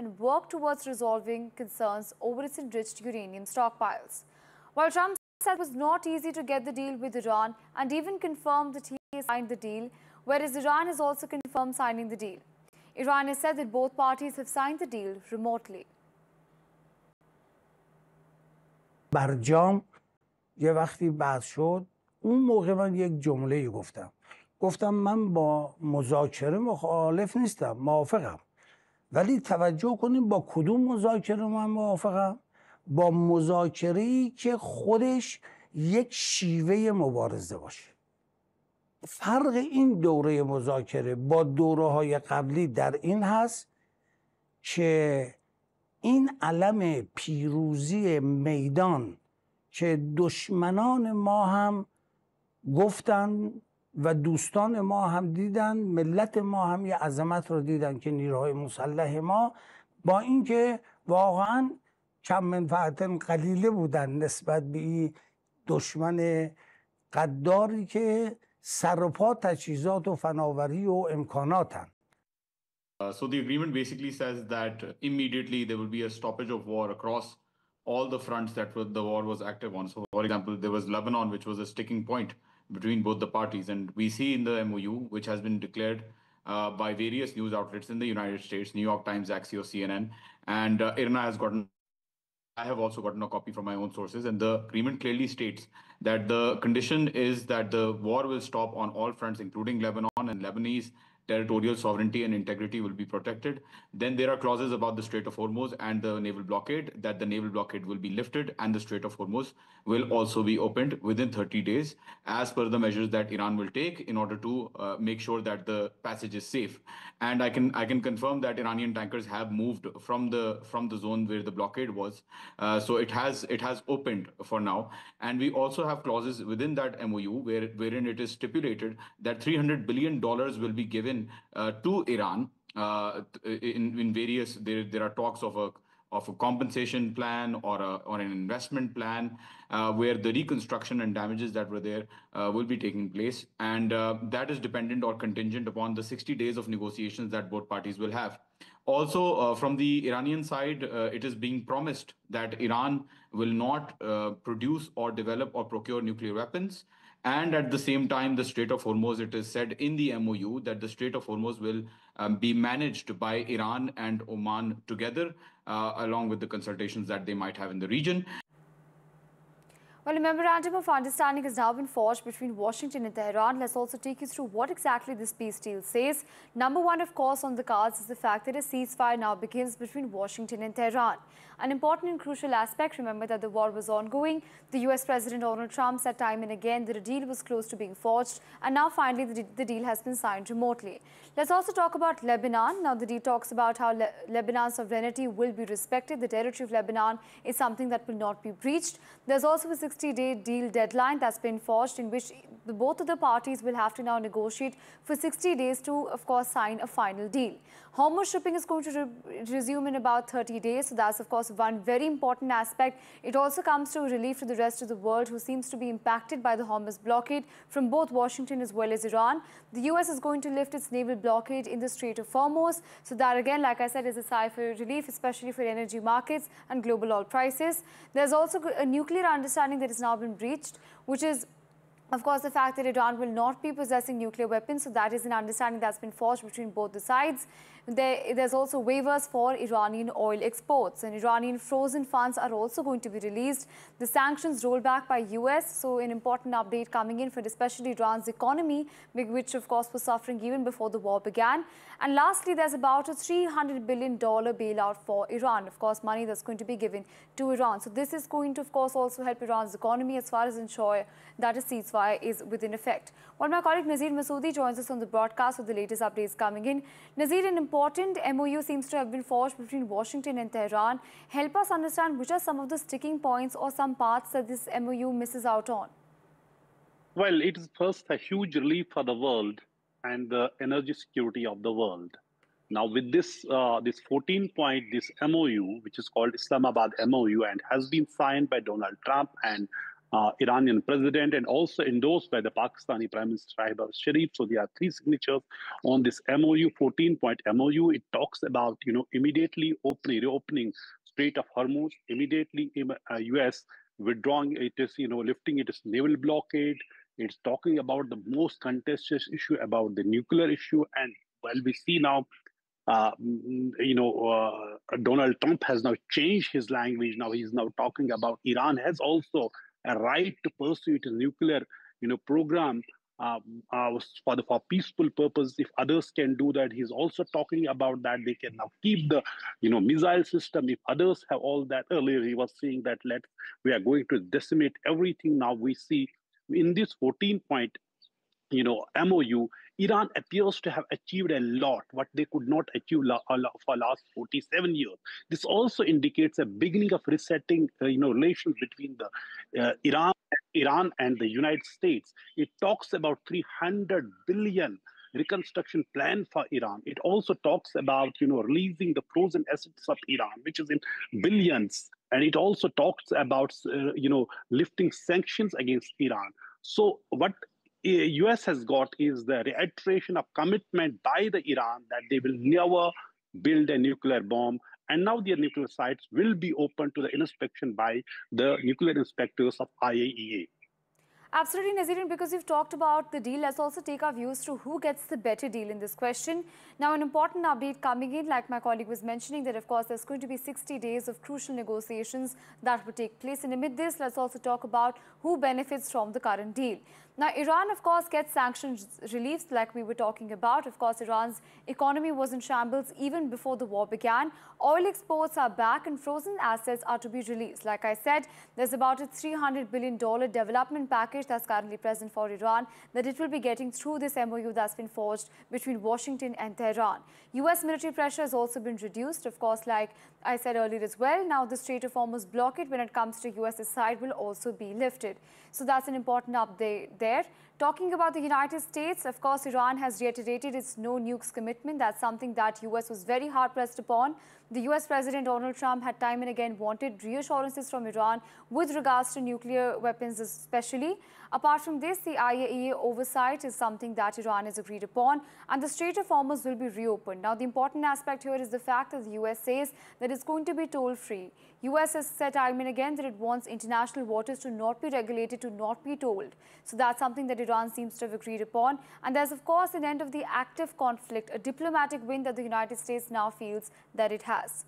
and work towards resolving concerns over its enriched uranium stockpiles. While Trump said it was not easy to get the deal with Iran and even confirmed that he has signed the deal, whereas Iran has also confirmed signing the deal. Iran has said that both parties have signed the deal remotely. برجام یه وقتی بحث شد اون موقع من یک جمله گفتم من با مذاکره مخالف نیستم، موافقم، ولی توجه کنیم با کدوم مذاکره من موافقم؟ با مذاکره‌ای که خودش یک شیوه مبارزه باشه. فرق این دوره مذاکره با دوره‌های قبلی در این هست که این علم پیروزی میدان که دشمنان ما هم گفتن و دوستان ما هم دیدن، ملت ما هم یه عظمت رو دیدن که نیروهای مسلح ما با اینکه واقعا کم منفعت قلیله بودن نسبت به این دشمن قداری که سر و پا تجهیزات و فناوری و امکاناتن. So the agreement basically says that immediately there will be a stoppage of war across all the fronts that the war was active on. So, for example, there was Lebanon, which was a sticking point between both the parties. And we see in the MOU, which has been declared by various news outlets in the United States, New York Times, Axios, CNN, and IRNA has gotten, I have also gotten a copy from my own sources, and the agreement clearly states that the condition is that the war will stop on all fronts, including Lebanon, and Lebanese territorial sovereignty and integrity will be protected. Then there are clauses about the Strait of Hormuz and the naval blockade, that the naval blockade will be lifted and the Strait of Hormuz will also be opened within 30 days, as per the measures that Iran will take in order to make sure that the passage is safe. And I can confirm that Iranian tankers have moved from the zone where the blockade was, so it has opened for now. And we also have clauses within that MOU wherein it is stipulated that $300 billion will be given to Iran in various. There are talks of a compensation plan or an investment plan where the reconstruction and damages that were there will be taking place, and that is dependent or contingent upon the 60 days of negotiations that both parties will have. Also, from the Iranian side, it is being promised that Iran will not produce or develop or procure nuclear weapons. And at the same time, the Strait of Hormuz, it is said in the MOU that the Strait of Hormuz will be managed by Iran and Oman together, along with the consultations that they might have in the region. Well, a memorandum of understanding has now been forged between Washington and Tehran. Let's also take you through what exactly this peace deal says. Number one, of course, on the cards is the fact that a ceasefire now begins between Washington and Tehran. An important and crucial aspect, remember that the war was ongoing. The US President Donald Trump said time and again that a deal was close to being forged, and now finally the deal has been signed remotely. Let's also talk about Lebanon. Now the deal talks about how Lebanon's sovereignty will be respected. The territory of Lebanon is something that will not be breached. There's also a 60-day deal deadline that's been forged, in which both of the parties will have to now negotiate for 60 days to, of course, sign a final deal. Hormuz shipping is going to resume in about 30 days. So that's, of course, one very important aspect. It also comes to relief to the rest of the world who seems to be impacted by the Hormuz blockade from both Washington as well as Iran. The US is going to lift its naval blockade in the Strait of Hormuz. So that, again, like I said, is a sigh for relief, especially for energy markets and global oil prices. There's also a nuclear understanding that has now been breached, which is, of course, the fact that Iran will not be possessing nuclear weapons. So that is an understanding that's been forged between both the sides. There's also waivers for Iranian oil exports, and Iranian frozen funds are also going to be released. The sanctions rolled back by US, so an important update coming in for especially Iran's economy, which of course was suffering even before the war began. And lastly, there's about a $300 billion bailout for Iran, of course, money that's going to be given to Iran. So this is going to, of course, also help Iran's economy as far as ensure that a ceasefire is within effect. Well, my colleague Nazir Masoodi joins us on the broadcast with the latest updates coming in. Nazir, an important MOU seems to have been forged between Washington and Tehran. Help us understand which are some of the sticking points or some parts that this MOU misses out on. Well, it is first a huge relief for the world and the energy security of the world. Now, with this 14-point, this MOU, which is called Islamabad MOU and has been signed by Donald Trump and Iranian president, and also endorsed by the Pakistani Prime Minister Shehbaz Sharif. So there are three signatures on this MOU, 14-point MOU. It talks about immediately reopening Strait of Hormuz, immediately U.S. withdrawing it is lifting its naval blockade. It's talking about the most contentious issue about the nuclear issue, and while we see now Donald Trump has now changed his language. Now he's now talking about Iran has also a right to pursue its nuclear, program for peaceful purpose. If others can do that, he's also talking about that they can now keep the, missile system. If others have all that, earlier he was saying that we are going to decimate everything. Now we see in this 14-point MOU, Iran appears to have achieved a lot, what they could not achieve for last 47 years. This also indicates a beginning of resetting, relations between the Iran and the United States. It talks about 300 billion reconstruction plan for Iran. It also talks about, releasing the frozen assets of Iran, which is in billions. And it also talks about, lifting sanctions against Iran. So what US has got is the reiteration of commitment by the Iran that they will never build a nuclear bomb. And now their nuclear sites will be open to the inspection by the nuclear inspectors of IAEA. Absolutely, Nazeeran, because we've talked about the deal, let's also take our views to who gets the better deal in this question. Now, an important update coming in, like my colleague was mentioning, that of course there's going to be 60 days of crucial negotiations that will take place. And amid this, let's also talk about who benefits from the current deal. Now, Iran, of course, gets sanctions reliefs like we were talking about. Of course, Iran's economy was in shambles even before the war began. Oil exports are back and frozen assets are to be released. Like I said, there's about a $300 billion development package that's currently present for Iran that it will be getting through this MOU that's been forged between Washington and Tehran. US military pressure has also been reduced, of course, like I said earlier as well. Now the Strait of Hormuz blockade when it comes to US's side will also be lifted. So that's an important update there. Talking about the United States, of course, Iran has reiterated its no nukes commitment. That's something that US was very hard pressed upon. The US President Donald Trump had time and again wanted reassurances from Iran with regards to nuclear weapons especially. Apart from this, the IAEA oversight is something that Iran has agreed upon, and the Strait of Hormuz will be reopened. Now, the important aspect here is the fact that the US says that it's going to be toll-free. US has said time and again that it wants international waters to not be regulated, to not be tolled. So that's something that Iran seems to have agreed upon. And there's, of course, an end of the active conflict, a diplomatic win that the United States now feels that it has.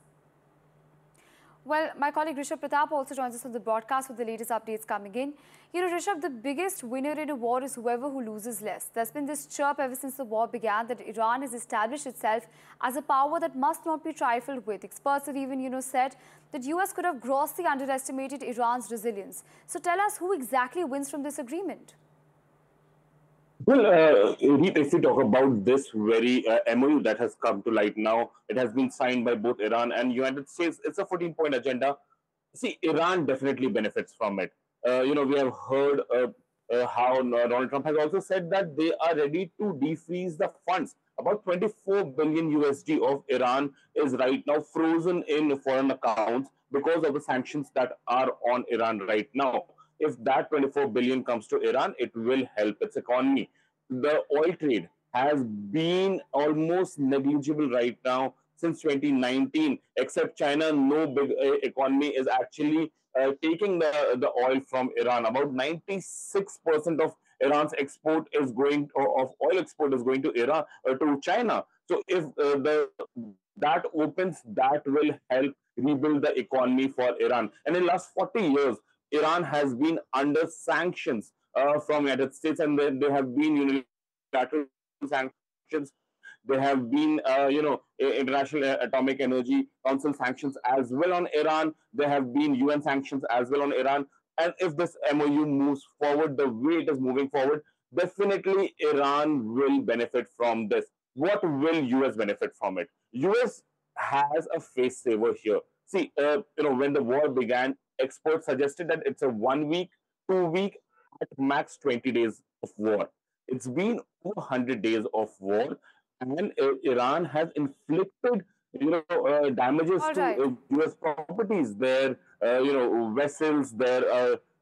Well, my colleague Rishabh Pratap also joins us on the broadcast with the latest updates coming in. Rishabh, the biggest winner in a war is whoever who loses less. There's been this chirp ever since the war began that Iran has established itself as a power that must not be trifled with. Experts have even, said that US could have grossly underestimated Iran's resilience. So tell us who exactly wins from this agreement. Well, if we talk about this very MOU that has come to light now, it has been signed by both Iran and United States. It's a 14-point agenda. See, Iran definitely benefits from it. We have heard how Donald Trump has also said that they are ready to defreeze the funds. About 24 billion USD of Iran is right now frozen in foreign accounts because of the sanctions that are on Iran right now. If that 24 billion comes to Iran, it will help its economy. The oil trade has been almost negligible right now since 2019. Except China, no big economy is actually taking the oil from Iran. About 96% of Iran's export is going, of oil export is going to Iran, to China. So if that opens, that will help rebuild the economy for Iran. And in the last 40 years, Iran has been under sanctions from United States, and there have been unilateral sanctions. There have been, International Atomic Energy Council sanctions as well on Iran. There have been UN sanctions as well on Iran. And if this MOU moves forward the way it is moving forward, definitely Iran will benefit from this. What will US benefit from it? US has a face saver here. See, when the war began, experts suggested that it's a 1 week, 2 week, at max 20 days of war. It's been over 100 days of war, and Iran has inflicted, damages to US properties, their, vessels, their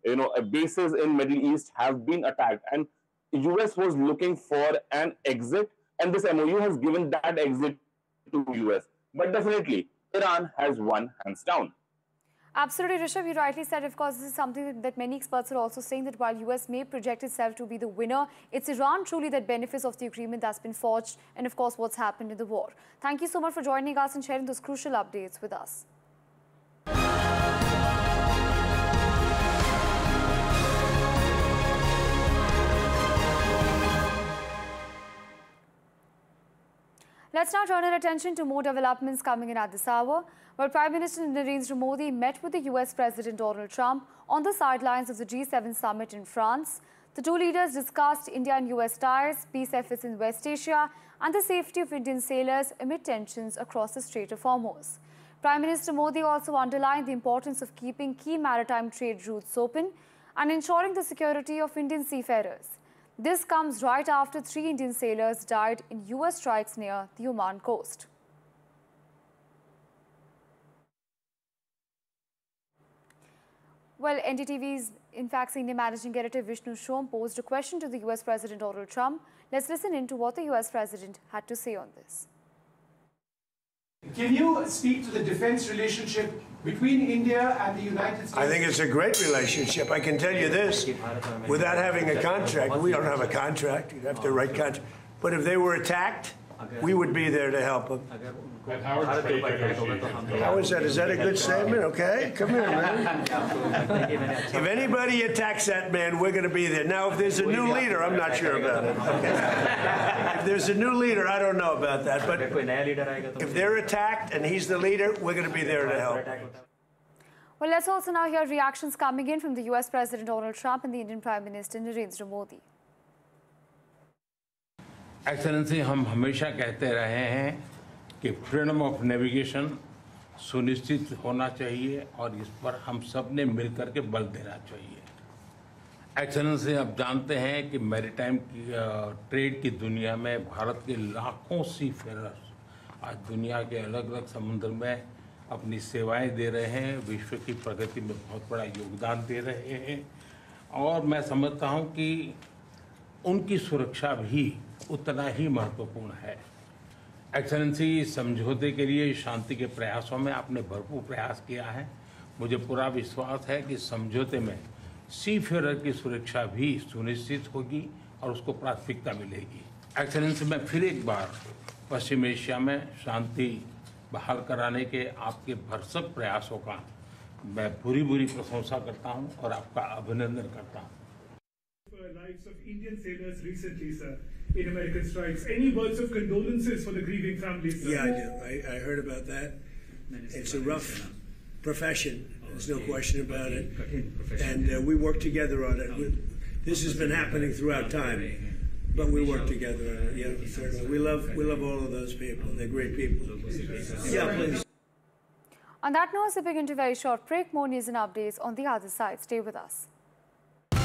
bases in Middle East have been attacked, and US was looking for an exit, and this MOU has given that exit to US. But definitely, Iran has won hands down. Absolutely, Rishabh, you rightly said, of course, this is something that many experts are also saying, that while US may project itself to be the winner, it's Iran truly that benefits of the agreement that's been forged and, of course, what's happened in the war. Thank you so much for joining us and sharing those crucial updates with us. Let's now turn our attention to more developments coming in at this hour, where Prime Minister Narendra Modi met with the US President Donald Trump on the sidelines of the G7 summit in France. The two leaders discussed India and US ties, peace efforts in West Asia, and the safety of Indian sailors amid tensions across the Strait of Hormuz. Prime Minister Modi also underlined the importance of keeping key maritime trade routes open and ensuring the security of Indian seafarers. This comes right after 3 Indian sailors died in US strikes near the Oman coast. Well, NDTV's, in fact, senior managing editor Vishnu Shom posed a question to the US President Donald Trump. Let's listen in to what the US President had to say on this. Can you speak to the defense relationship between India and the United States? I think it's a great relationship. I can tell you this, without having a contract, we don't have a contract, you'd have to write contract, but if they were attacked, we would be there to help them. How is that? Is that a good statement? Okay, come here, man. If anybody attacks that man, we're going to be there. Now, if there's a new leader, I'm not sure about it. Okay. If there's a new leader, I don't know about that. But if they're attacked and he's the leader, we're going to be there to help. Well, let's also now hear reactions coming in from the US President Donald Trump and the Indian Prime Minister Narendra Modi. Excellency, हम हमेशा कहते रहे हैं कि freedom of navigation सुनिश्चित होना चाहिए और इस पर हम सब ने मिलकर के बल देना चाहिए। एक्सेलेंसी, आप जानते हैं कि मैरीटाइम की ट्रेड की दुनिया में भारत के लाखों सीफेरर्स आज दुनिया के अलग अलग समुद्र में अपनी सेवाएं दे रहे हैं, विश्व की प्रगति में बहुत बड़ा योगदान दे रहे हैं और मैं समझता हूं कि उनकी सुरक्षा भी उतना ही महत्वपूर्ण है। एक्सेलेंसी, समझौते के लिए शांति के प्रयासों में आपने भरपूर प्रयास किया है। मुझे पूरा विश्वास है कि समझौते में सीफेरर की सुरक्षा भी सुनिश्चित होगी और उसको प्राथमिकता मिलेगी। एक्सेलेंसी, मैं फिर एक बार पश्चिम एशिया में शांति बहाल कराने के आपके भरसक प्रयासों का मैं पूरी प्रशंसा करता हूं और आपका अभिनंदन करता हूं। Lives of Indian sailors recently, sir, in American strikes. Any words of condolences for the grieving families, sir? Yeah, I do. I heard about that. It's a rough profession. There's no question about it. And we work together on it. This has been happening throughout time, but we work together on it. Yeah, certainly. We love all of those people. They're great people. Yeah, please. On that note, we're going to a very short break. More news and updates on the other side. Stay with us.